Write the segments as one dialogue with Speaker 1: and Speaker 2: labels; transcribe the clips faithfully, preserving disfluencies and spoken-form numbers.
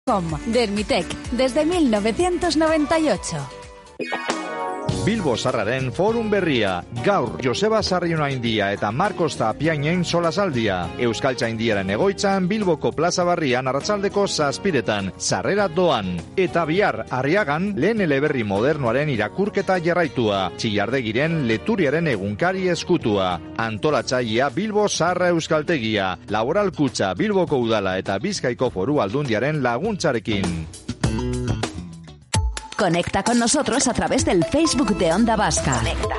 Speaker 1: Dermitec, desde mil novecientos noventa y ocho.
Speaker 2: Bilbo Sarraren Forum Berria. Gaur Joseba Sarrionaindia eta Marcos Tapiainen solasaldia. Euskaltzaindiaren egoitzan Bilboko Plaza Barrian arratsaldeko zazpiretan. Sarrera doan. Eta bihar Arriagan lehen eleberri modernoaren irakurketa jarraitua. Txillardegiren Leturiaren egunkari eskutua. Antolatzailea Bilbo Sarra Euskaltegia. Laboral Kutxa Bilboko Udala eta Bizkaiko Foru Aldundiaren laguntzarekin.
Speaker 1: Conecta con nosotros a través del Facebook de Onda Vasca. Conecta.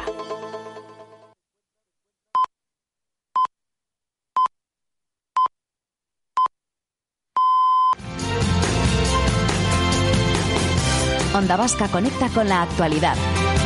Speaker 1: Onda Vasca conecta con la actualidad.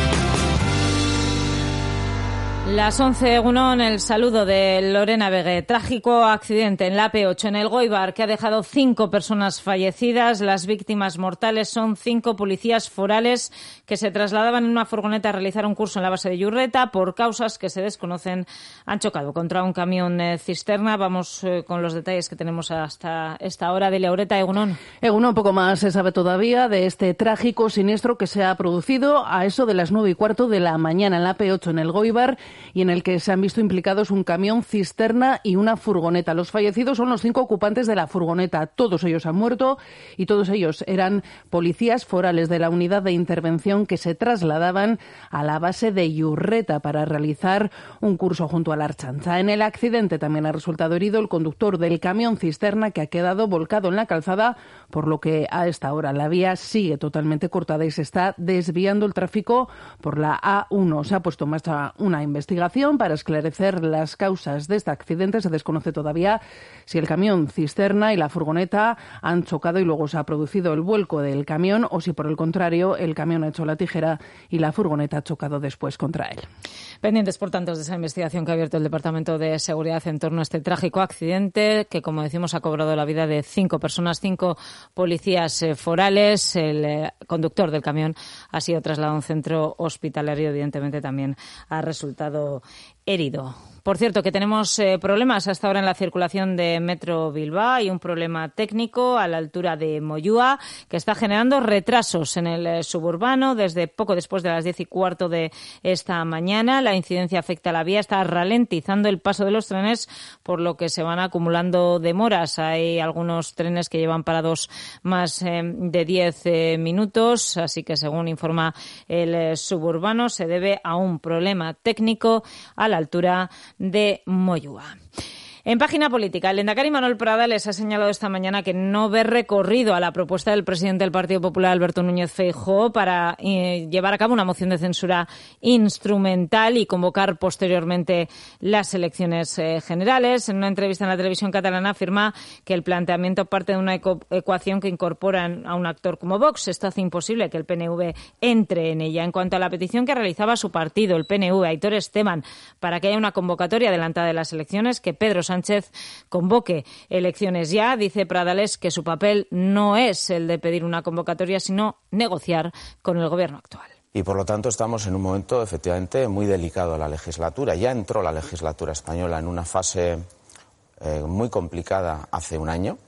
Speaker 3: Las once, Egunon, el saludo de Lorena Vegué. Trágico accidente en la A P ocho en el Goibar que ha dejado cinco personas fallecidas. Las víctimas mortales son cinco policías forales que se trasladaban en una furgoneta a realizar un curso en la base de Yurreta. Por causas que se desconocen, han chocado contra un camión eh, cisterna. Vamos eh, con los detalles que tenemos hasta esta hora. De Laureta, Egunon.
Speaker 4: Egunon, poco más se sabe todavía de este trágico siniestro que se ha producido a eso de las nueve y cuarto de la mañana en la A P ocho en el Goibar, y en el que se han visto implicados un camión cisterna y una furgoneta. Los fallecidos son los cinco ocupantes de la furgoneta. Todos ellos han muerto y todos ellos eran policías forales de la unidad de intervención que se trasladaban a la base de Yurreta para realizar un curso junto a la Ertzaintza. En el accidente también ha resultado herido el conductor del camión cisterna, que ha quedado volcado en la calzada, por lo que a esta hora la vía sigue totalmente cortada y se está desviando el tráfico por la A uno. Se ha puesto en marcha una investigación para esclarecer las causas de este accidente. Se desconoce todavía si el camión cisterna y la furgoneta han chocado y luego se ha producido el vuelco del camión, o si por el contrario el camión ha hecho la tijera y la furgoneta ha chocado después contra él.
Speaker 3: Pendientes, por tanto, de esa investigación que ha abierto el Departamento de Seguridad en torno a este trágico accidente que, como decimos, ha cobrado la vida de cinco personas, cinco policías eh, forales. El eh, conductor del camión ha sido trasladado a un centro hospitalario. Evidentemente también ha resultado herido. Por cierto, que tenemos eh, problemas hasta ahora en la circulación de Metro Bilbao. Hay un problema técnico a la altura de Moyúa que está generando retrasos en el eh, suburbano desde poco después de las diez y cuarto de esta mañana. La incidencia afecta a la vía, está ralentizando el paso de los trenes, por lo que se van acumulando demoras. Hay algunos trenes que llevan parados más eh, de diez eh, minutos, así que, según informa el eh, suburbano, se debe a un problema técnico a la altura de Moyúa. En página política, el lehendakari Manuel Pradales ha señalado esta mañana que no ve recorrido a la propuesta del presidente del Partido Popular, Alberto Núñez Feijóo, para eh, llevar a cabo una moción de censura instrumental y convocar posteriormente las elecciones eh, generales. En una entrevista en la televisión catalana afirma que el planteamiento parte de una eco- ecuación que incorpora a un actor como Vox. Esto hace imposible que el P N V entre en ella. En cuanto a la petición que realizaba su partido, el P N V, Aitor Esteban, para que haya una convocatoria adelantada de las elecciones, que Pedro Sánchez Sánchez convoque elecciones ya, dice Pradales que su papel no es el de pedir una convocatoria, sino negociar con el gobierno actual.
Speaker 5: Y por lo tanto estamos en un momento efectivamente muy delicado de la legislatura. Ya entró la legislatura española en una fase eh, muy complicada hace un año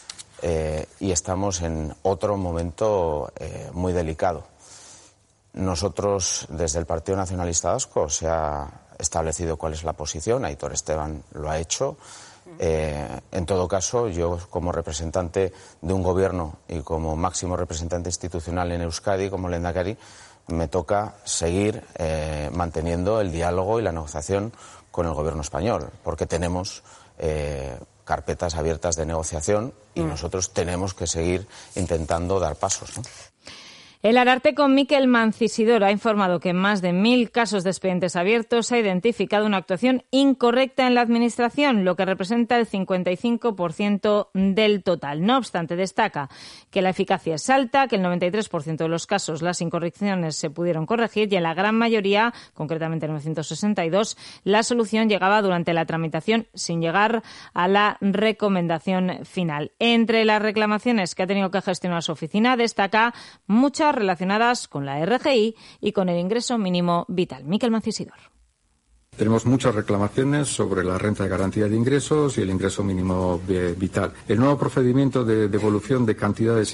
Speaker 5: eh, y estamos en otro momento eh, muy delicado. Nosotros, desde el Partido Nacionalista Vasco, se ha establecido cuál es la posición. Aitor Esteban lo ha hecho. Eh, en todo caso, yo, como representante de un gobierno y como máximo representante institucional en Euskadi, como lehendakari, me toca seguir eh, manteniendo el diálogo y la negociación con el gobierno español, porque tenemos eh, carpetas abiertas de negociación y mm. nosotros tenemos que seguir intentando dar pasos, ¿no?
Speaker 3: El Ararteko Mikel Mancisidor ha informado que en más de mil casos de expedientes abiertos se ha identificado una actuación incorrecta en la Administración, lo que representa el cincuenta y cinco por ciento del total. No obstante, destaca que la eficacia es alta, que el noventa y tres por ciento de los casos las incorrecciones se pudieron corregir y en la gran mayoría, concretamente novecientos sesenta y dos, la solución llegaba durante la tramitación sin llegar a la recomendación final. Entre las reclamaciones que ha tenido que gestionar su oficina, destaca muchas relacionadas con la R G I y con el ingreso mínimo vital. Mikel Mancisidor.
Speaker 6: Tenemos muchas reclamaciones sobre la renta de garantía de ingresos y el ingreso mínimo vital. El nuevo procedimiento de devolución de cantidades